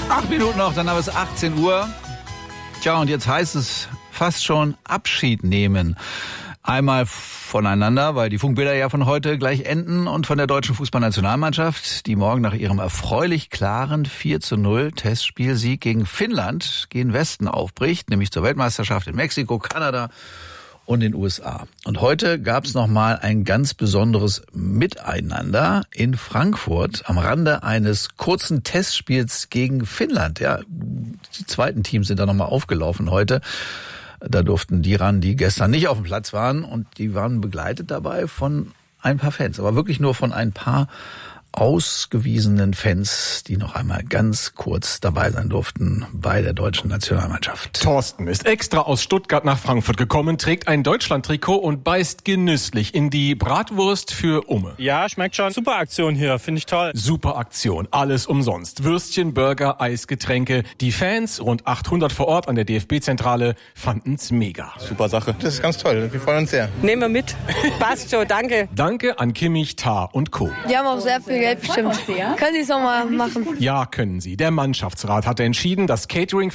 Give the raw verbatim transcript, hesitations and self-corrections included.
Acht Minuten noch, dann haben es achtzehn Uhr. Tja, und jetzt heißt es fast schon Abschied nehmen. Einmal voneinander, weil die Funkbilder ja von heute gleich enden, und von der deutschen Fußballnationalmannschaft, die morgen nach ihrem erfreulich klaren vier zu null Testspielsieg gegen Finnland gen Westen aufbricht, nämlich zur Weltmeisterschaft in Mexiko, Kanada und den U S A. Und heute gab es nochmal ein ganz besonderes Miteinander in Frankfurt am Rande eines kurzen Testspiels gegen Finnland. Ja, die zweiten Teams sind da nochmal aufgelaufen heute. Da durften die ran, die gestern nicht auf dem Platz waren, und die waren begleitet dabei von ein paar Fans, aber wirklich nur von ein paar ausgewiesenen Fans, die noch einmal ganz kurz dabei sein durften bei der deutschen Nationalmannschaft. Thorsten ist extra aus Stuttgart nach Frankfurt gekommen, trägt ein Deutschland-Trikot und beißt genüsslich in die Bratwurst für Umme. Ja, schmeckt schon. Super Aktion hier, finde ich toll. Super Aktion, alles umsonst. Würstchen, Burger, Eis, Getränke. Die Fans, rund achthundert vor Ort an der D F B-Zentrale, fanden's mega. Super Sache. Das ist ganz toll, wir freuen uns sehr. Nehmen wir mit. Passt schon, danke. Danke an Kimmich, Tah und Co. Die haben auch sehr viel Geld bestimmt. Können Sie es auch mal machen? Ja, können sie. Der Mannschaftsrat hatte entschieden, das Catering